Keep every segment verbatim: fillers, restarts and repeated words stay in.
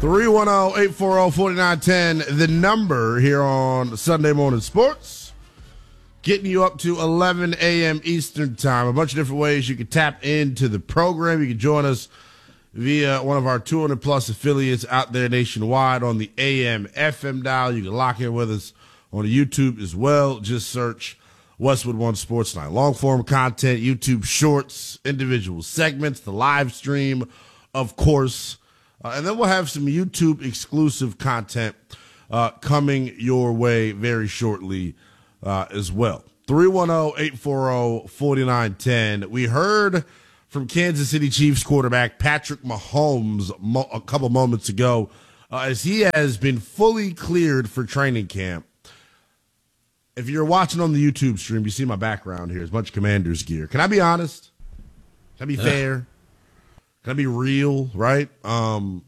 three one zero, eight four zero, four nine one zero, the number here on Sunday Morning Sports. Getting you up to eleven a.m. Eastern Time. A bunch of different ways you can tap into the program. You can join us via one of our two hundred plus affiliates out there nationwide on the A M F M dial. You can lock in with us on YouTube as well. Just search Westwood One Sports Night. Long form content, YouTube shorts, individual segments, the live stream, of course. Uh, and then we'll have some YouTube exclusive content uh, coming your way very shortly uh, as well. three one zero, eight four zero, four nine one zero. We heard from Kansas City Chiefs quarterback Patrick Mahomes mo- a couple moments ago uh, as he has been fully cleared for training camp. If you're watching on the YouTube stream, you see my background here. It's a bunch of Commanders gear. Can I be honest? Can I be fair? Can I be real, right? Um,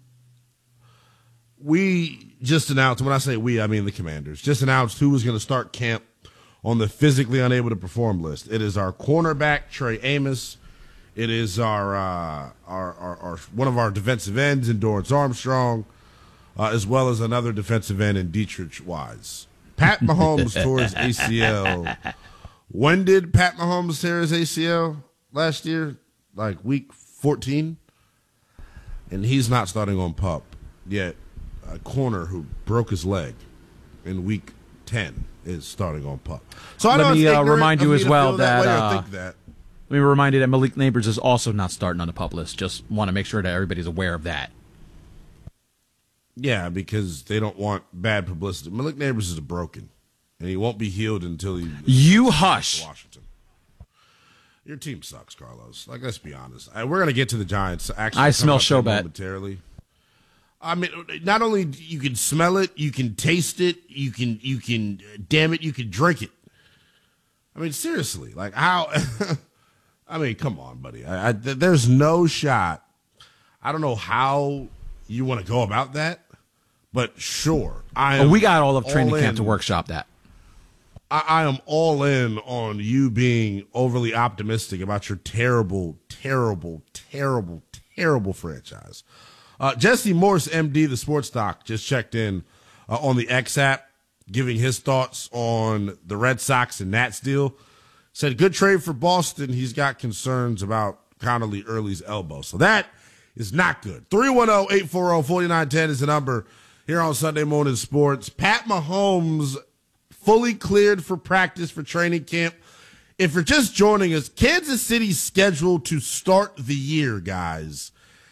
we just announced, when I say we, I mean the Commanders, just announced who was going to start camp on the physically unable to perform list. It is our cornerback, Trey Amos. It is our, uh, our, our, our one of our defensive ends, Endurance Armstrong, uh, as well as another defensive end in Dietrich Wise. Pat Mahomes tore his A C L. When did Pat Mahomes tear his A C L? Last year? Like week fourteen? And he's not starting on PUP, yet a corner who broke his leg in week ten is starting on PUP. So I Let know me it's uh, remind you as well that, that, uh, think that let me remind you that Malik Neighbors is also not starting on the PUP list. Just want to make sure that everybody's aware of that. Yeah, because they don't want bad publicity. Malik Neighbors is broken, and he won't be healed until he You hush. Washington. Your team sucks, Carlos. Like, let's be honest. I, we're going to get to the Giants. Actually, I smell show Showbat momentarily. I mean, not only you can smell it, you can taste it, you can, you can, damn it, you can drink it. I mean, seriously, like how? I mean, come on, buddy. I, I, there's no shot. I don't know how you want to go about that, but sure, I. Am oh, we got all of training all camp in. to workshop that. I, I am all in on you being overly optimistic about your terrible, terrible, terrible, terrible franchise. Uh, Jesse Morse, M D, the sports doc, just checked in uh, on the X app, giving his thoughts on the Red Sox and Nats deal. Said, good trade for Boston. He's got concerns about Connolly Early's elbow. So that is not good. three one zero, eight four zero, four nine one zero is the number here on Sunday Morning Sports. Pat Mahomes fully cleared for practice for training camp. If you're just joining us, Kansas City's scheduled to start the year, guys.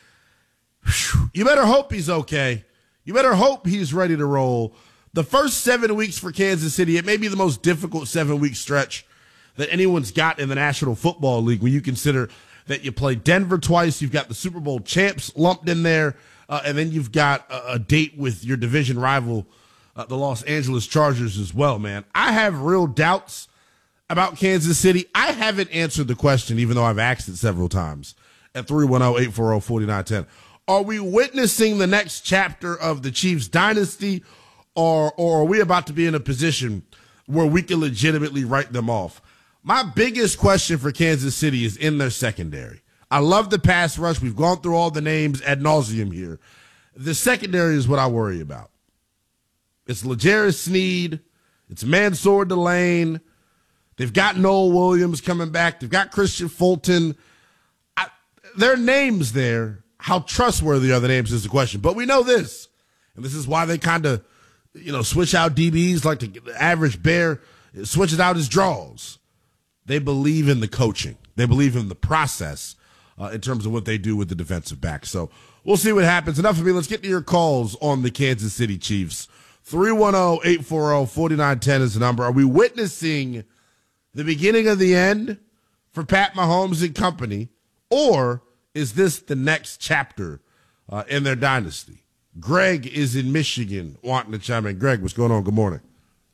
You better hope he's okay. You better hope he's ready to roll. The first seven weeks for Kansas City, it may be the most difficult seven-week stretch that anyone's got in the National Football League when you consider that you play Denver twice, you've got the Super Bowl champs lumped in there, uh, and then you've got a, a date with your division rival, uh, the Los Angeles Chargers as well, man. I have real doubts about Kansas City. I haven't answered the question, even though I've asked it several times, at three one zero, eight four zero, four nine one zero. Are we witnessing the next chapter of the Chiefs dynasty, or, or are we about to be in a position where we can legitimately write them off? My biggest question for Kansas City is in their secondary. I love the pass rush. We've gone through all the names ad nauseum here. The secondary is what I worry about. It's L'Jarius Sneed. It's Mansour Delane. They've got Noel Williams coming back. They've got Christian Fulton. I, there are names there. How trustworthy are the names is the question. But we know this, and this is why they kind of, you know, switch out D Bs like the, the average bear switches out his draws. They believe in the coaching. They believe in the process uh, in terms of what they do with the defensive back. So we'll see what happens. Enough of me. Let's get to your calls on the Kansas City Chiefs. three one zero, eight four zero, four nine one zero is the number. Are we witnessing the beginning of the end for Pat Mahomes and company, or is this the next chapter uh, in their dynasty? Greg is in Michigan wanting to chime in. Greg, what's going on? Good morning.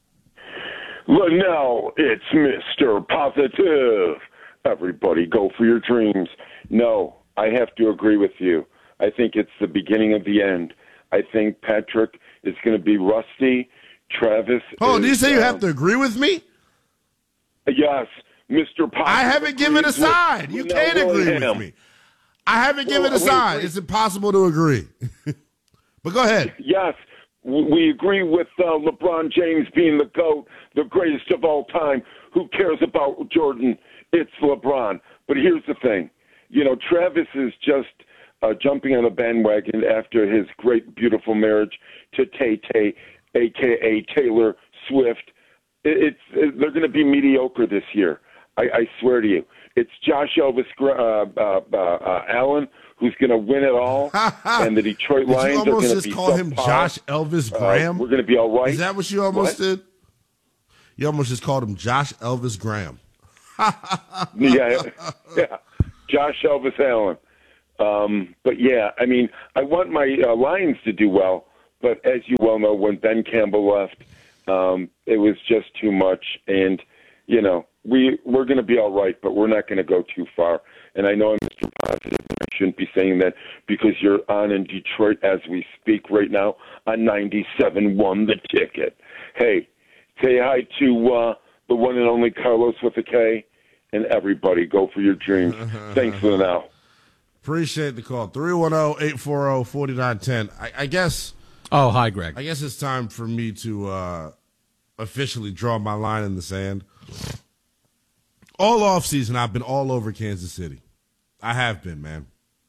Well, now it's Mister Positive. Everybody go for your dreams. No, I have to agree with you. I think it's the beginning of the end. I think Patrick is going to be rusty. Travis Oh, is, do you say you um, have to agree with me? Yes, Mister Positive. I haven't given a side. You No, can't really agree am. with me. I haven't Well, given a wait, side. wait. It's impossible to agree. But go ahead. Yes, we agree with uh, LeBron James being the GOAT, the greatest of all time. Who cares about Jordan? It's LeBron. But here's the thing. You know, Travis is just uh, jumping on a bandwagon after his great, beautiful marriage to Tay-Tay, a k a. Taylor Swift. It, it's it, They're going to be mediocre this year. I, I swear to you. It's Josh Elvis uh, uh, uh, uh, Allen who's going to win it all, and the Detroit Lions are going to be Did you almost just call him Josh Elvis Graham? Uh, we're going to be all right. Is that what you almost what? did? You almost just called him Josh Elvis Graham. yeah, yeah, Josh Elvis Allen. Um, but yeah, I mean, I want my uh, Lions to do well, but as you well know, when Ben Campbell left, um, it was just too much, and you know, we we're going to be all right, but we're not going to go too far. And I know I'm Mister Positive. I shouldn't be saying that because you're on in Detroit as we speak right now on ninety-seven one The Ticket. Hey, say hi to uh, the one and only Carlos with a K, and everybody go for your dreams. Thanks for the now. Appreciate the call. three one zero, eight four zero, four nine one zero. I, I guess. Oh, hi, Greg. I guess it's time for me to uh, officially draw my line in the sand. All offseason, I've been all over Kansas City. I have been, man.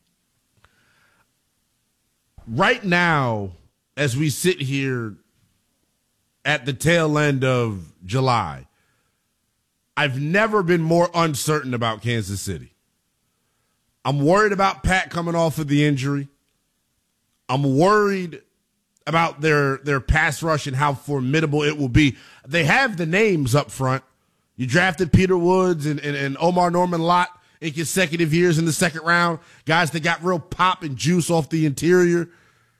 Right now, as we sit here at the tail end of July, I've never been more uncertain about Kansas City. I'm worried about Pat coming off of the injury. I'm worried about their, their pass rush and how formidable it will be. They have the names up front. You drafted Peter Woods and, and, and Omar Norman Lott in consecutive years in the second round. Guys that got real pop and juice off the interior.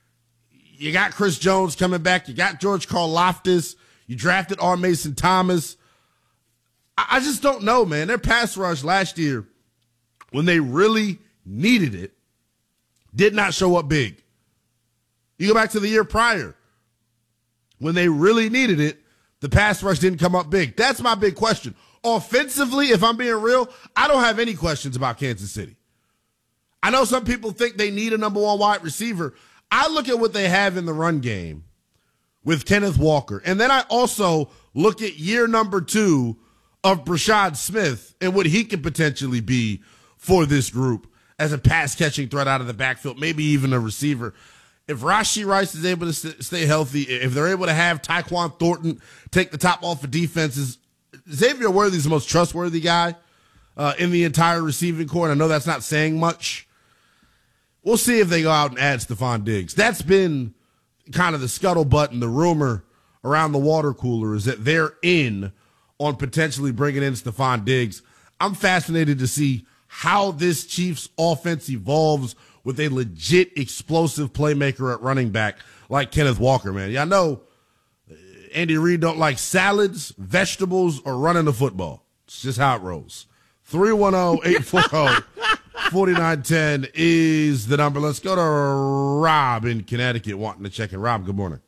You got Chris Jones coming back. You got George Karlaftis. You drafted R. Mason Thomas. I, I just don't know, man. Their pass rush last year, when they really needed it, did not show up big. You go back to the year prior. When they really needed it, the pass rush didn't come up big. That's my big question. Offensively, if I'm being real, I don't have any questions about Kansas City. I know some people think they need a number one wide receiver. I look at what they have in the run game with Kenneth Walker. And then I also look at year number two of Brashad Smith and what he could potentially be for this group as a pass-catching threat out of the backfield, maybe even a receiver. If Rashee Rice is able to st- stay healthy, if they're able to have Tyquan Thornton take the top off of defenses, Xavier Worthy's the most trustworthy guy uh, in the entire receiving corps. And I know that's not saying much. We'll see if they go out and add Stephon Diggs. That's been kind of the scuttlebutt and the rumor around the water cooler is that they're in on potentially bringing in Stephon Diggs. I'm fascinated to see how this Chiefs offense evolves with a legit explosive playmaker at running back like Kenneth Walker, man. Yeah, I know Andy Reid don't like salads, vegetables, or running the football. It's just how it rolls. three one zero, eight four zero, four nine one zero is the number. Let's go to Rob in Connecticut wanting to check in. Rob, good morning.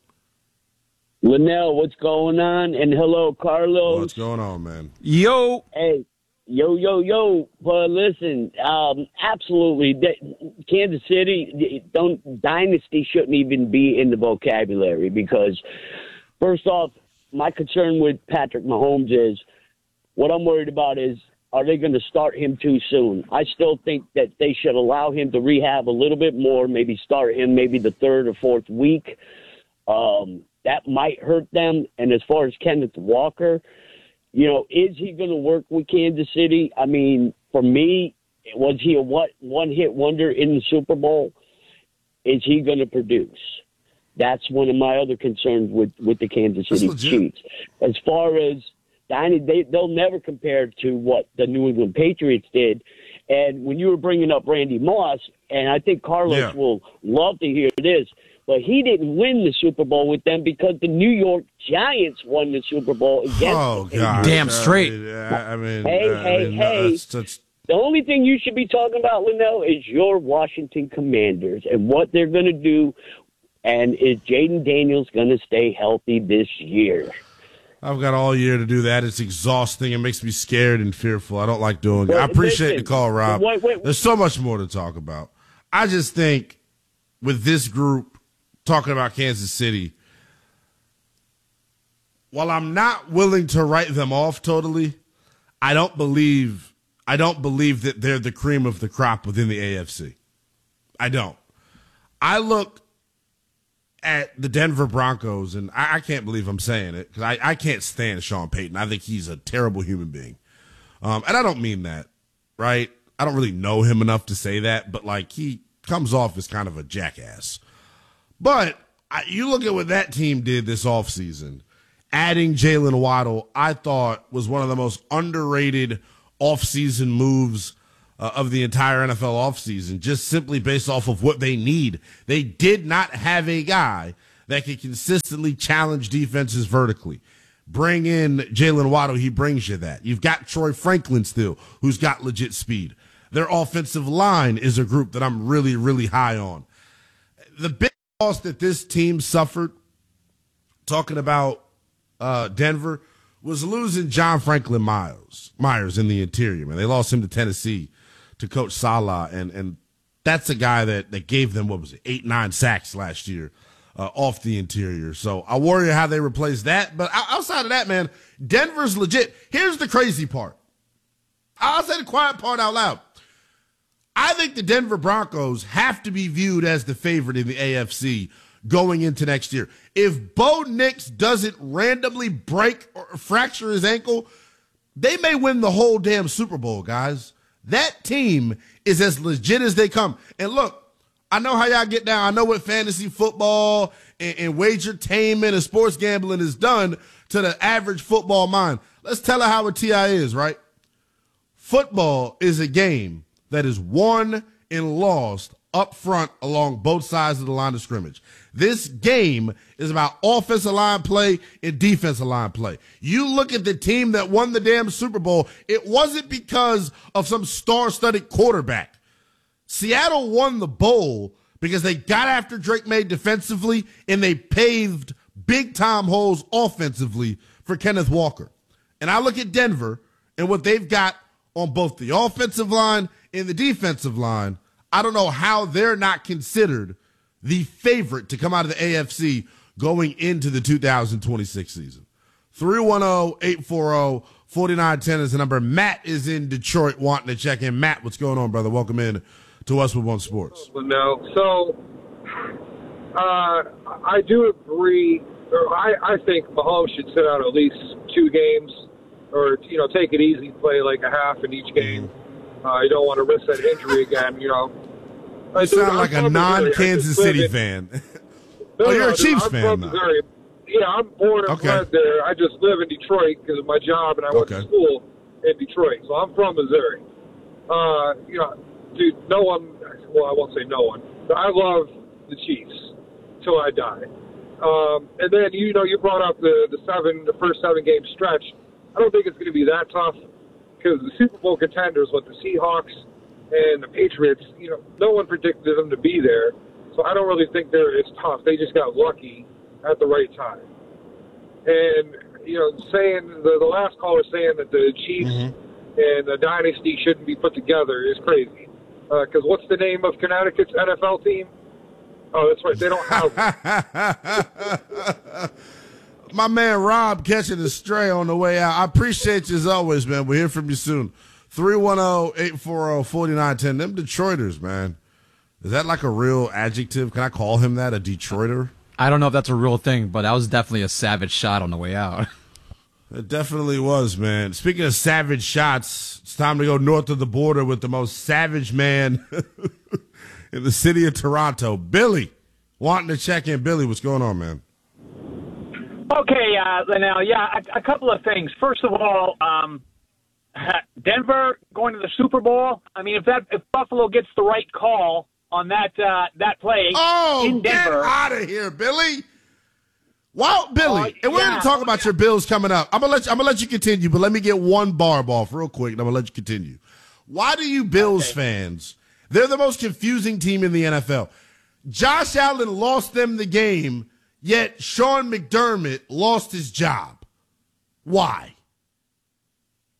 Linnell, what's going on? And hello, Carlos. What's going on, man? Yo. Hey, yo, yo, yo. Well, listen, um, absolutely. Kansas City, don't dynasty shouldn't even be in the vocabulary because, first off, my concern with Patrick Mahomes is what I'm worried about is are they going to start him too soon? I still think that they should allow him to rehab a little bit more, maybe start him maybe the third or fourth week. Um, that might hurt them. And as far as Kenneth Walker, you know, is he going to work with Kansas City? I mean, for me, was he a what one-hit wonder in the Super Bowl? Is he going to produce? That's one of my other concerns with, with the Kansas City Chiefs. As far as they, they'll never compare to what the New England Patriots did. And when you were bringing up Randy Moss, and I think Carlos yeah. will love to hear this, but he didn't win the Super Bowl with them because the New York Giants won the Super Bowl against Oh, them. God. Damn straight. I mean, hey, I hey, mean, hey. That's, that's... The only thing you should be talking about, Linnell, is your Washington Commanders and what they're going to do. And is Jaden Daniels going to stay healthy this year? I've got all year to do that. It's exhausting. It makes me scared and fearful. I don't like doing it. Well, I appreciate listen, the call, Rob. wait, wait, There's so much more to talk about. I just think with this group, talking about Kansas City, while I'm not willing to write them off totally, I don't believe I don't believe that they're the cream of the crop within the A F C. I don't. I look at the Denver Broncos, and I, I can't believe I'm saying it because I, I can't stand Sean Payton. I think he's a terrible human being. Um, and I don't mean that, right? I don't really know him enough to say that, but, like, he comes off as kind of a jackass. But I, you look at what that team did this offseason. Adding Jalen Waddle, I thought, was one of the most underrated offseason moves uh, of the entire N F L offseason, just simply based off of what they need. They did not have a guy that could consistently challenge defenses vertically. Bring in Jalen Waddle, he brings you that. You've got Troy Franklin still, who's got legit speed. Their offensive line is a group that I'm really, really high on. The big loss that this team suffered, talking about uh, Denver, was losing John Franklin Myers, Myers in the interior, man. They lost him to Tennessee to Coach Salah, and and that's a guy that, that gave them, what was it, eight, nine sacks last year uh, off the interior. So I worry how they replace that. But outside of that, man, Denver's legit. Here's the crazy part. I'll say the quiet part out loud. I think the Denver Broncos have to be viewed as the favorite in the A F C going into next year. If Bo Nix doesn't randomly break or fracture his ankle, they may win the whole damn Super Bowl, guys. That team is as legit as they come. And look, I know how y'all get down. I know what fantasy football and, and wagertainment and sports gambling has done to the average football mind. Let's tell her how a T I is, right? Football is a game that is won and lost up front along both sides of the line of scrimmage. This game is about offensive line play and defensive line play. You look at the team that won the damn Super Bowl, it wasn't because of some star-studded quarterback. Seattle won the bowl because they got after Drake May defensively and they paved big-time holes offensively for Kenneth Walker. And I look at Denver and what they've got on both the offensive line and the defensive line. I don't know how they're not considered the favorite to come out of the A F C going into the two thousand twenty-six season. three one zero, eight four zero, four nine one zero is the number. Matt is in Detroit wanting to check in. Matt, what's going on, brother? Welcome in to Us With One Sports. No, so uh, I do agree. Or I, I think Mahomes should sit out at least two games or, you know, take it easy, play like a half in each game. Uh, you don't want to risk that injury again, you know. You sound like a non-Kansas City fan. No, oh, you're no, a Chiefs I'm fan from now. Missouri. Yeah, I'm born and Okay. bred there. I just live in Detroit because of my job, and I went Okay. to school in Detroit. So I'm from Missouri. Uh, you know, dude, no one, well, I won't say no one, but I love the Chiefs till I die. Um, and then, you know, you brought up the, the seven, the first seven-game stretch. I don't think it's going to be that tough because the Super Bowl contenders with the Seahawks and the Patriots, you know, no one predicted them to be there. So I don't really think they're as tough. They just got lucky at the right time. And, you know, saying the, the last caller saying that the Chiefs mm-hmm. and the dynasty shouldn't be put together is crazy. Because uh, what's the name of Connecticut's N F L team? Oh, that's right. They don't have one. My man Rob catching a stray on the way out. I appreciate you as always, man. We'll hear from you soon. three one zero, eight four zero, four nine one zero. Them Detroiters, man. Is that like a real adjective? Can I call him that, a Detroiter? I don't know if that's a real thing, but that was definitely a savage shot on the way out. It definitely was, man. Speaking of savage shots, it's time to go north of the border with the most savage man in the city of Toronto. Billy, wanting to check in. Billy, what's going on, man? Okay, uh, Linnell, yeah, a, a couple of things. First of all, um, Denver going to the Super Bowl. I mean, if that if Buffalo gets the right call on that uh, that play oh, in Denver, get out of here, Billy. Wow, Billy, uh, and we're yeah, going to talk about your Bills coming up. I'm gonna let you, I'm gonna let you continue, but let me get one barb off real quick, and I'm gonna let you continue. Why do you Bills okay. fans? They're the most confusing team in the N F L. Josh Allen lost them the game, yet Sean McDermott lost his job. Why?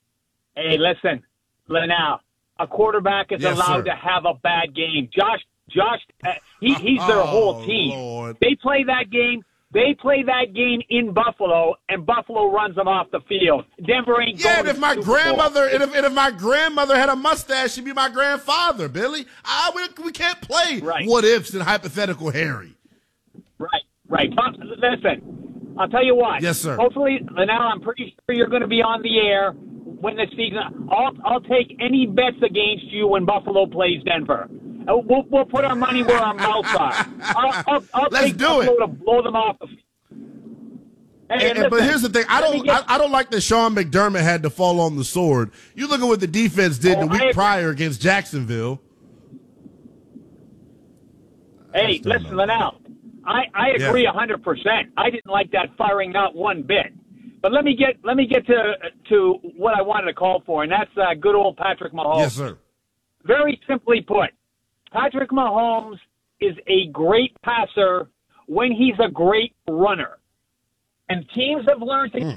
Hey, listen, Linnell, a quarterback is yes, allowed sir. to have a bad game. Josh Josh, uh, he, he's their whole Oh, team. Lord. They play that game. They play that game in Buffalo, and Buffalo runs them off the field. Denver ain't Yeah, going and if to my the Super Bowl. grandmother and if, and if my grandmother had a mustache, she'd be my grandfather, Billy. I, we, we can't play Right. what ifs and hypothetical Harry. Right, right. But listen, I'll tell you what. Yes, sir. Hopefully, now I'm pretty sure you're going to be on the air when the season. I'll I'll take any bets against you when Buffalo plays Denver. Uh, We'll, we'll put our money where our mouths are. I'll, I'll, I'll Let's take do Buffalo it. to blow them off the field. Hey, And, and- but listen, here's the thing: I let me don't, get- I, I don't like that Sean McDermott had to fall on the sword. You look at what the defense did Oh, the I week agree. prior against Jacksonville. Hey, just don't listen, know. Linnell, I, I agree a hundred percent. I didn't like that firing not one bit. But let me get let me get to to what I wanted to call for, and that's uh, good old Patrick Mahomes. Yes, sir. Very simply put, Patrick Mahomes is a great passer when he's a great runner, and teams have learned to Mm.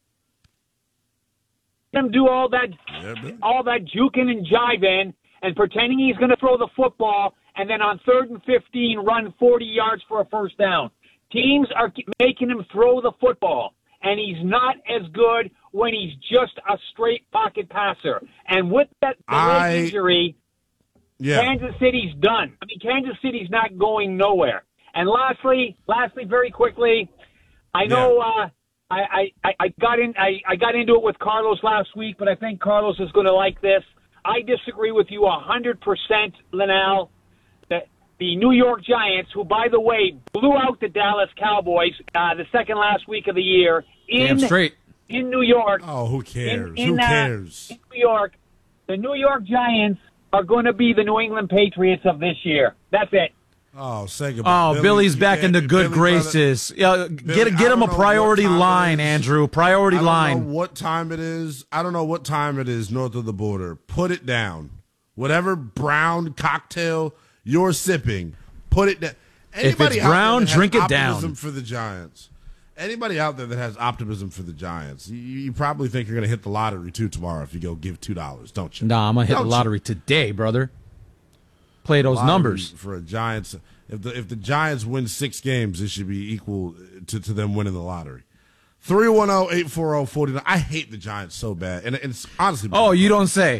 him do all that Yeah, man. all that juking and jiving and pretending he's going to throw the football, and then on third and fifteen run forty yards for a first down. Teams are ke- making him throw the football, and he's not as good when he's just a straight pocket passer. And with that the leg I- injury, Yeah. Kansas City's done. I mean, Kansas City's not going nowhere. And lastly, lastly, very quickly, I know uh, I, I, I got in I, I got into it with Carlos last week, but I think Carlos is going to like this. I disagree with you a hundred percent, Linnell. The, the New York Giants, who by the way blew out the Dallas Cowboys uh, the second last week of the year in Damn straight. in New York. Oh, who cares? In, in, who uh, cares? in New York, the New York Giants are going to be the New England Patriots of this year. That's it. Oh, say goodbye. Oh, Billy, Billy's you back in can't- the good Billy, brother, graces. Yeah, Billy, get I get don't him a know what priority time it line, is. Andrew. Priority I don't line. know what time it is. I don't know what time it is north of the border. Put it down. Whatever brown cocktail you're sipping, put it down. Anybody it's out there brown, that has drink it optimism down. for the Giants. Anybody out there that has optimism for the Giants, you, you probably think you're going to hit the lottery too tomorrow if you go give two dollars, don't you? Nah, I'm gonna hit Don't the you? lottery today, brother. Play those Lottery numbers. for a Giants. If the if the Giants win six games, it should be equal to, to them winning the lottery. three one zero, eight four zero, four nine. I hate the Giants so bad, and it's honestly. Oh, you don't say.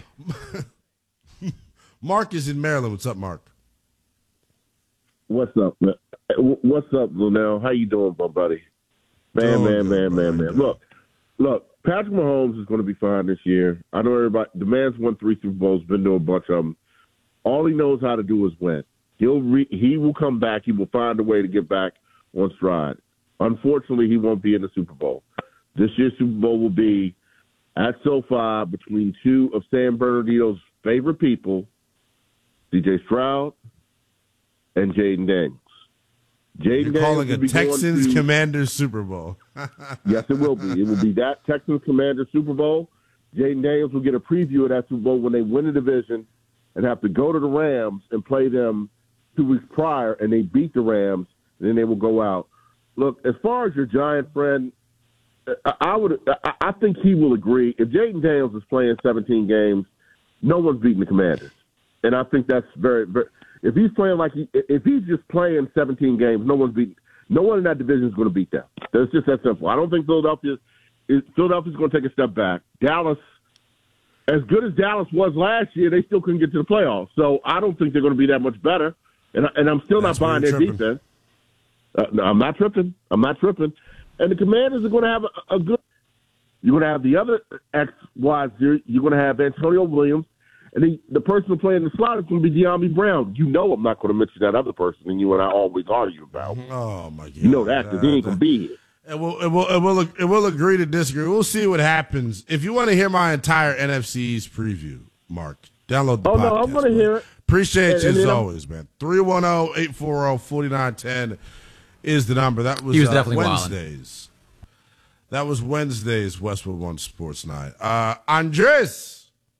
Mark is in Maryland. What's up, Mark? What's up, man? What's up, Linnell? How you doing, my buddy? Man, Doing man, good, man, brother. man, man. Look, look. Patrick Mahomes is going to be fine this year. I know everybody. The man's won three Super Bowls, been to a bunch of them. All he knows how to do is win. He'll re, he will come back. He will find a way to get back on stride. Unfortunately, he won't be in the Super Bowl. This year's Super Bowl will be at SoFi between two of San Bernardino's favorite people, C J Stroud and Jaden Daniels. Jaden You're calling Daniels a will be going Texans to- Commanders Super Bowl. Yes, it will be. It will be that Texans Commander Super Bowl. Jaden Daniels will get a preview of that Super Bowl when they win the division and have to go to the Rams and play them two weeks prior, and they beat the Rams, and then they will go out. Look, as far as your Giant friend, I I would, I- I think he will agree. If Jaden Daniels is playing seventeen games, no one's beating the Commanders, and I think that's very, very. If he's playing like he, if he's just playing seventeen games, no one's beating. No one in that division is going to beat them. It's just that simple. I don't think Philadelphia is Philadelphia's going to take a step back. Dallas, as good as Dallas was last year, they still couldn't get to the playoffs. So I don't think they're going to be that much better. And, and I'm still That's not buying where their you're tripping. defense. Uh, no, I'm not tripping. I'm not tripping. And the Commanders are going to have a, a good. You're going to have the other X, Y, Z. You're going to have Antonio Williams. And the, the person playing the slot is going to be De'Ami Brown. You know I'm not going to mention that other person and you and I always argue about. Oh my God! You know that because he ain't going to be here. And we'll, and we'll, and we'll, and we'll agree to disagree. We'll see what happens. If you want to hear my entire N F C East preview, Mark, download the Oh, podcast. no, I'm going to man. hear it. Appreciate And- you and as then I'm- always, man. three one zero, eight four zero, four nine one zero is the number. That was, He was uh, definitely wildin'. Wednesdays. That was Wednesday's Westwood One Sports Night. Uh, Andres,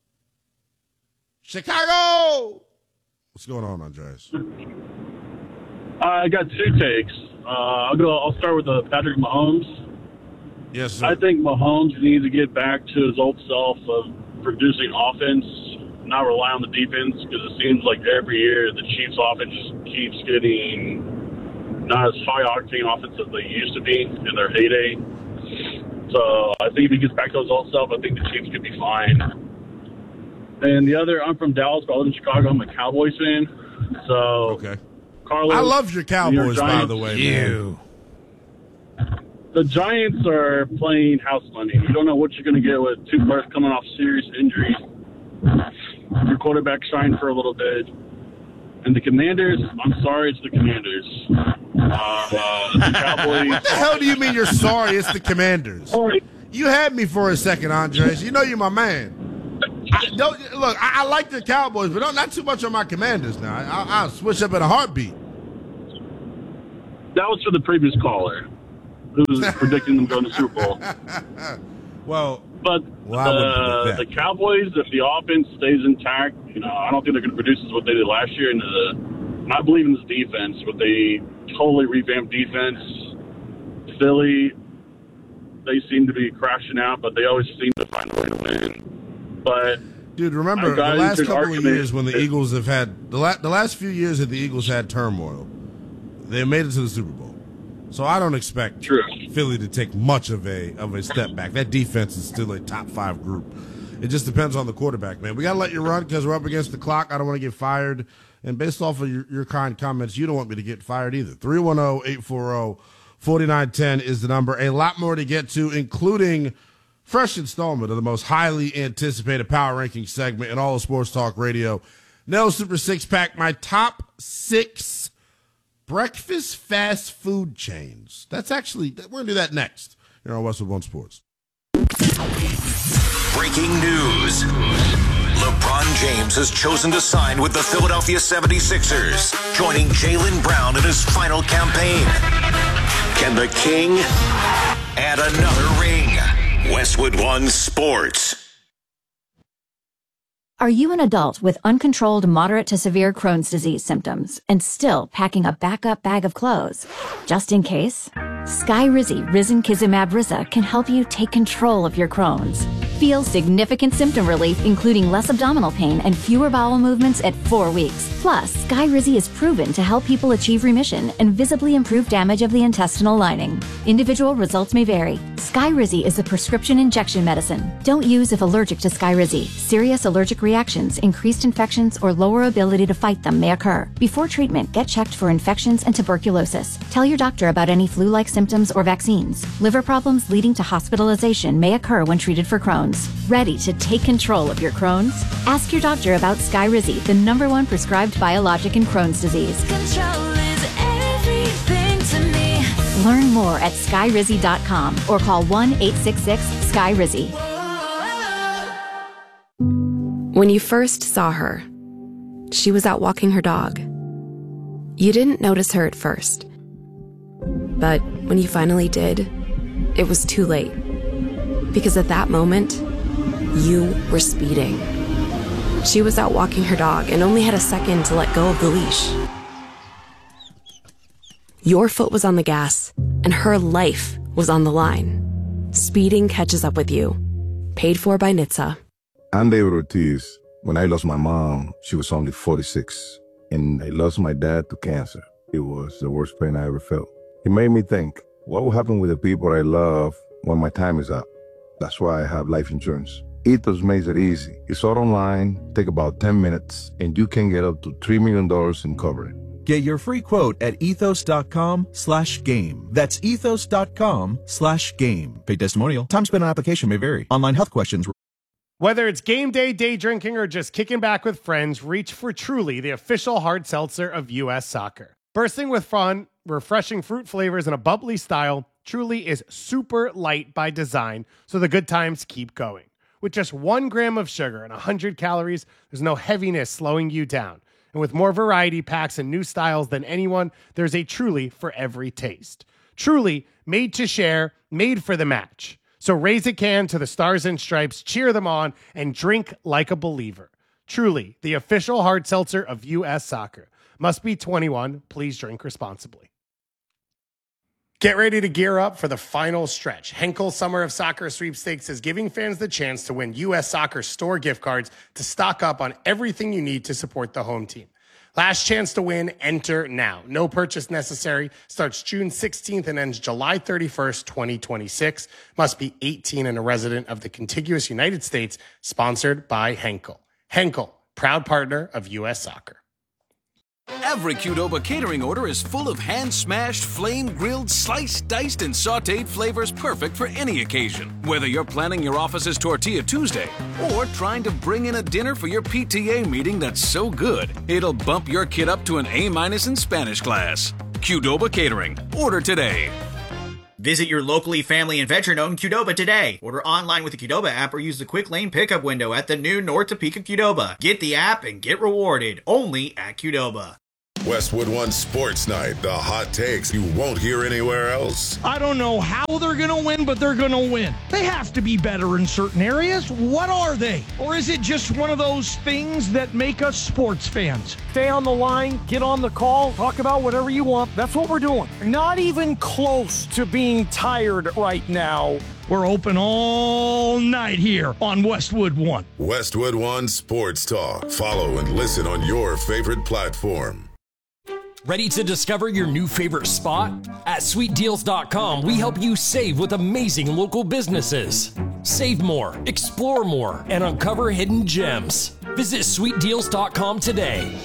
Chicago. What's going on, Andres? I got two takes. Uh, I'll go. I'll start with uh, Patrick Mahomes. Yes, sir. I think Mahomes needs to get back to his old self of producing offense not rely on the defense because it seems like every year the Chiefs offense just keeps getting not as high octane offense as they used to be in their heyday. So I think if he gets back to his old self, I think the Chiefs could be fine. And the other, I'm from Dallas, but I live in Chicago. I'm a Cowboys fan. So okay, Carlos, I love your Cowboys, Giants, by the way, man. The Giants are playing house money. You don't know what you're going to get with two players coming off serious injuries. Your quarterback shined for a little bit. And the Commanders, I'm sorry, it's the Commanders. Uh, uh, the Cowboys. What the hell do you mean you're sorry it's the Commanders? Sorry. You had me for a second, Andres. You know you're my man. I don't, look, I, I like the Cowboys, but don't, not too much on my Commanders now. I, I'll switch up in a heartbeat. That was for the previous caller who was predicting them going to the Super Bowl. Well, but well, uh, the Cowboys, if the offense stays intact, you know, I don't think they're going to produce as what they did last year. And uh, I believe in this defense, but they totally revamped defense. Philly, they seem to be crashing out, but they always seem to find a way to win. But dude, remember the last couple of years when the Eagles have had the, la- the last few years that the Eagles had turmoil, they made it to the Super Bowl. So I don't expect True. Philly to take much of a of a step back. That defense is still a top five group. It just depends on the quarterback, man. We got to let you run because we're up against the clock. I don't want to get fired. And based off of your, your kind comments, you don't want me to get fired either. three one zero, eight four zero, four nine one zero is the number. A lot more to get to, including fresh installment of the most highly anticipated power ranking segment in all of Sports Talk Radio. No Super Six Pack, my top six breakfast fast food chains. That's actually, we're going to do that next here on Westwood One Sports. Breaking news. LeBron James has chosen to sign with the Philadelphia seventy-sixers, joining Jaylen Brown in his final campaign. Can the King add another ring? Westwood One Sports. Are you an adult with uncontrolled moderate to severe Crohn's disease symptoms and still packing a backup bag of clothes? Just in case? Skyrizi Risankizumab Riza can help you take control of your Crohn's. Feel significant symptom relief, including less abdominal pain and fewer bowel movements at four weeks. Plus, Skyrizi is proven to help people achieve remission and visibly improve damage of the intestinal lining. Individual results may vary. Skyrizi is a prescription injection medicine. Don't use if allergic to Skyrizi. Serious allergic reactions, increased infections, or lower ability to fight them may occur. Before treatment, get checked for infections and tuberculosis. Tell your doctor about any flu-like symptoms or vaccines. Liver problems leading to hospitalization may occur when treated for Crohn's. Ready to take control of your Crohn's? Ask your doctor about Skyrizi, the number one prescribed biologic in Crohn's disease. Control is everything to me. Learn more at skyrizi dot com or call one eight six six Sky Rizzy. When you first saw her, she was out walking her dog. You didn't notice her at first. But when you finally did, it was too late. Because at that moment, you were speeding. She was out walking her dog and only had a second to let go of the leash. Your foot was on the gas, and her life was on the line. Speeding catches up with you. Paid for by N H T S A. I'm David Ortiz. When I lost my mom, she was only forty-six. And I lost my dad to cancer. It was the worst pain I ever felt. It made me think, what will happen with the people I love when my time is up? That's why I have life insurance. Ethos makes it easy. It's all online, take about ten minutes, and you can get up to three million dollars in coverage. Get your free quote at ethos.com slash game. That's ethos.com slash game. Paid testimonial. Time spent on application may vary. Online health questions. Whether it's game day, day drinking, or just kicking back with friends, reach for Truly, the official hard seltzer of U S Soccer. Bursting with fun, refreshing fruit flavors, and a bubbly style, Truly is super light by design, so the good times keep going. With just one gram of sugar and one hundred calories, there's no heaviness slowing you down. And with more variety packs and new styles than anyone, there's a Truly for every taste. Truly, made to share, made for the match. So raise a can to the Stars and Stripes, cheer them on, and drink like a believer. Truly, the official hard seltzer of U S Soccer. Must be twenty-one. Please drink responsibly. Get ready to gear up for the final stretch. Henkel Summer of Soccer Sweepstakes is giving fans the chance to win U S Soccer store gift cards to stock up on everything you need to support the home team. Last chance to win, enter now. No purchase necessary. Starts June sixteenth and ends July thirty-first, twenty twenty-six. Must be eighteen and a resident of the contiguous United States. Sponsored by Henkel. Henkel, proud partner of U S Soccer. Every Qdoba catering order is full of hand-smashed, flame-grilled, sliced, diced, and sautéed flavors perfect for any occasion. Whether you're planning your office's Tortilla Tuesday or trying to bring in a dinner for your P T A meeting that's so good, it'll bump your kid up to an A-minus in Spanish class. Qdoba Catering. Order today. Visit your locally family and veteran-owned Qdoba today. Order online with the Qdoba app or use the quick lane pickup window at the new North Topeka Qdoba. Get the app and get rewarded only at Qdoba. Westwood One Sports Night, the hot takes you won't hear anywhere else. I don't know how they're going to win, but they're going to win. They have to be better in certain areas. What are they? Or is it just one of those things that make us sports fans? Stay on the line, get on the call, talk about whatever you want. That's what we're doing. Not even close to being tired right now. We're open all night here on Westwood One. Westwood One Sports Talk. Follow and listen on your favorite platform. Ready to discover your new favorite spot? At sweet deals dot com, we help you save with amazing local businesses. Save more, explore more, and uncover hidden gems. Visit sweet deals dot com today.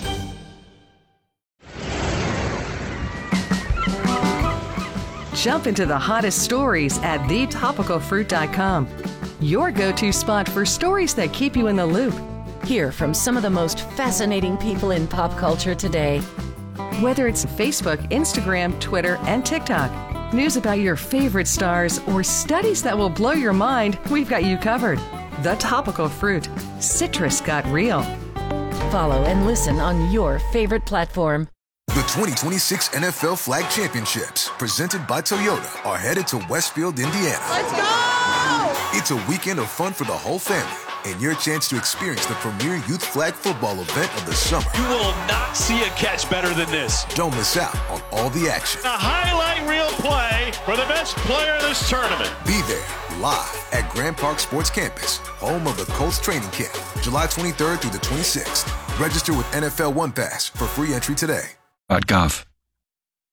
Jump into the hottest stories at the topical fruit dot com. Your go-to spot for stories that keep you in the loop. Hear from some of the most fascinating people in pop culture today. Whether it's Facebook, Instagram, Twitter, and TikTok, news about your favorite stars, or studies that will blow your mind, we've got you covered. The Topical Fruit. Citrus got real. Follow and listen on your favorite platform. The twenty twenty-six N F L Flag Championships, presented by Toyota, are headed to Westfield, Indiana. Let's go! It's a weekend of fun for the whole family, and your chance to experience the premier youth flag football event of the summer. You will not see a catch better than this. Don't miss out on all the action. A highlight reel play for the best player in this tournament. Be there, live at Grand Park Sports Campus, home of the Colts training camp, July twenty-third through the twenty-sixth. Register with N F L One Pass for free entry today. .gov.